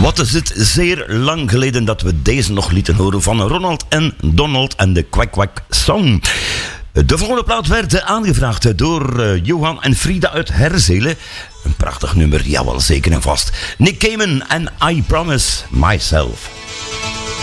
Wat is het zeer lang geleden dat we deze nog lieten horen van Ronald en Donald en de Kwak Kwak Song. De volgende plaat werd aangevraagd door Johan en Frida uit Herzelen. Een prachtig nummer, jawel, zeker en vast. Nick Cayman en I Promise Myself.